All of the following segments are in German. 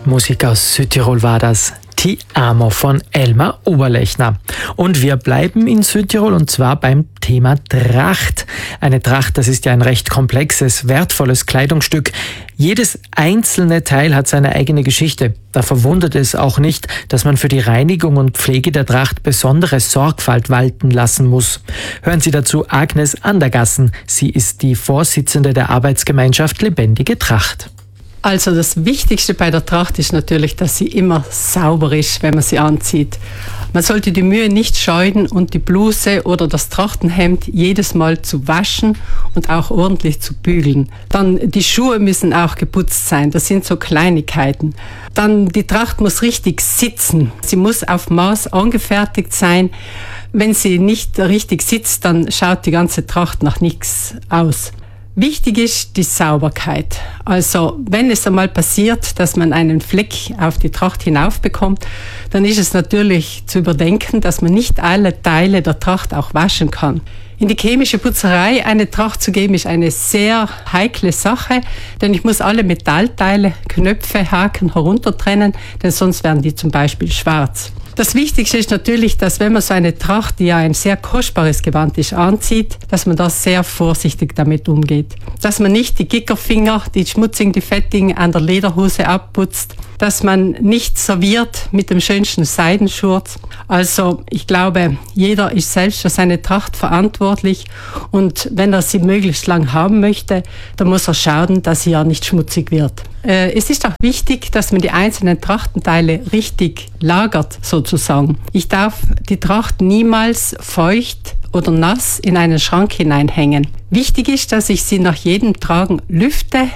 Musik aus Südtirol war das. Ti amo von Elmar Oberlechner. Und wir bleiben in Südtirol und zwar beim Thema Tracht. Eine Tracht, das ist ja ein recht komplexes, wertvolles Kleidungsstück. Jedes einzelne Teil hat seine eigene Geschichte. Da verwundert es auch nicht, dass man für die Reinigung und Pflege der Tracht besondere Sorgfalt walten lassen muss. Hören Sie dazu Agnes Andergassen. Sie ist die Vorsitzende der Arbeitsgemeinschaft Lebendige Tracht. Also das Wichtigste bei der Tracht ist natürlich, dass sie immer sauber ist, wenn man sie anzieht. Man sollte die Mühe nicht scheuen und die Bluse oder das Trachtenhemd jedes Mal zu waschen und auch ordentlich zu bügeln. Dann die Schuhe müssen auch geputzt sein, das sind so Kleinigkeiten. Dann die Tracht muss richtig sitzen, sie muss auf Maß angefertigt sein. Wenn sie nicht richtig sitzt, dann schaut die ganze Tracht nach nichts aus. Wichtig ist die Sauberkeit. Also wenn es einmal passiert, dass man einen Fleck auf die Tracht hinauf bekommt, dann ist es natürlich zu überdenken, dass man nicht alle Teile der Tracht auch waschen kann. In die chemische Putzerei eine Tracht zu geben, ist eine sehr heikle Sache, denn ich muss alle Metallteile, Knöpfe, Haken heruntertrennen, denn sonst werden die zum Beispiel schwarz. Das Wichtigste ist natürlich, dass wenn man so eine Tracht, die ja ein sehr kostbares Gewand ist, anzieht, dass man da sehr vorsichtig damit umgeht. Dass man nicht die Gickerfinger, die schmutzigen, die fettigen an der Lederhose abputzt. Dass man nicht serviert mit dem schönsten Seidenschurz. Also ich glaube, jeder ist selbst für seine Tracht verantwortlich und wenn er sie möglichst lang haben möchte, dann muss er schauen, dass sie ja nicht schmutzig wird. Es ist auch wichtig, dass man die einzelnen Trachtenteile richtig lagert, sozusagen. Ich darf die Tracht niemals feucht oder nass in einen Schrank hineinhängen. Wichtig ist, dass ich sie nach jedem Tragen lüfte.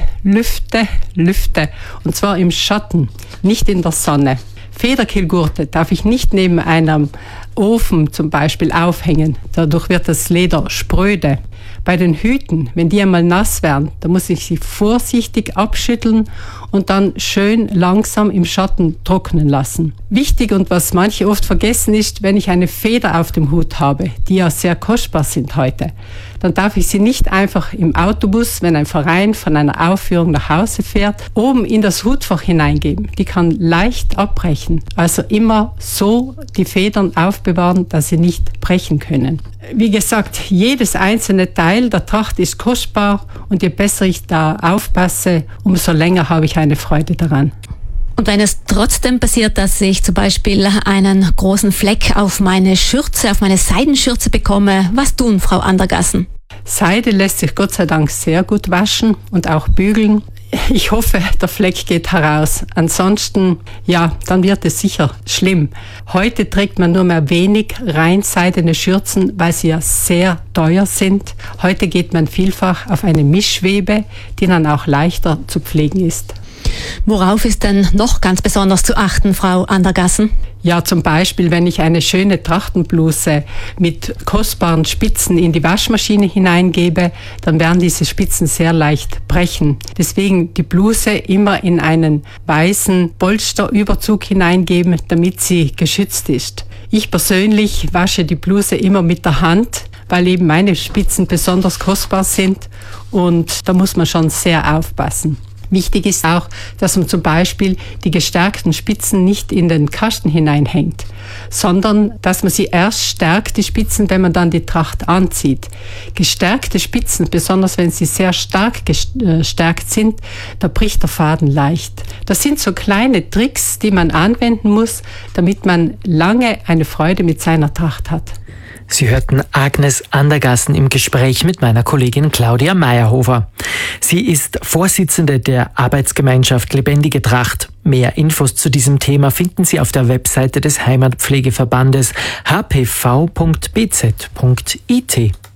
Und zwar im Schatten, nicht in der Sonne. Federkielgurte darf ich nicht neben einem Ofen zum Beispiel aufhängen. Dadurch wird das Leder spröde. Bei den Hüten, wenn die einmal nass werden, dann muss ich sie vorsichtig abschütteln und dann schön langsam im Schatten trocknen lassen. Wichtig und was manche oft vergessen ist, wenn ich eine Feder auf dem Hut habe, die ja sehr kostbar sind heute, dann darf ich sie nicht einfach im Autobus, wenn ein Verein von einer Aufführung nach Hause fährt, oben in das Hutfach hineingeben. Die kann leicht abbrechen. Also immer so die Federn aufbewahren, dass sie nicht brechen können. Wie gesagt, jedes einzelne Teil der Tracht ist kostbar und je besser ich da aufpasse, umso länger habe ich eine Freude daran. Und wenn es trotzdem passiert, dass ich zum Beispiel einen großen Fleck auf meine Schürze, auf meine Seidenschürze bekomme, was tun, Frau Andergassen? Seide lässt sich Gott sei Dank sehr gut waschen und auch bügeln. Ich hoffe, der Fleck geht heraus. Ansonsten, ja, dann wird es sicher schlimm. Heute trägt man nur mehr wenig reinseidene Schürzen, weil sie ja sehr teuer sind. Heute geht man vielfach auf eine Mischwebe, die dann auch leichter zu pflegen ist. Worauf ist denn noch ganz besonders zu achten, Frau Andergassen? Ja, zum Beispiel, wenn ich eine schöne Trachtenbluse mit kostbaren Spitzen in die Waschmaschine hineingebe, dann werden diese Spitzen sehr leicht brechen. Deswegen die Bluse immer in einen weißen Polsterüberzug hineingeben, damit sie geschützt ist. Ich persönlich wasche die Bluse immer mit der Hand, weil eben meine Spitzen besonders kostbar sind und da muss man schon sehr aufpassen. Wichtig ist auch, dass man zum Beispiel die gestärkten Spitzen nicht in den Kasten hineinhängt, sondern dass man sie erst stärkt, die Spitzen, wenn man dann die Tracht anzieht. Gestärkte Spitzen, besonders wenn sie sehr stark gestärkt sind, da bricht der Faden leicht. Das sind so kleine Tricks, die man anwenden muss, damit man lange eine Freude mit seiner Tracht hat. Sie hörten Agnes Andergassen im Gespräch mit meiner Kollegin Claudia Meyerhofer. Sie ist Vorsitzende der Arbeitsgemeinschaft Lebendige Tracht. Mehr Infos zu diesem Thema finden Sie auf der Webseite des Heimatpflegeverbandes hpv.bz.it.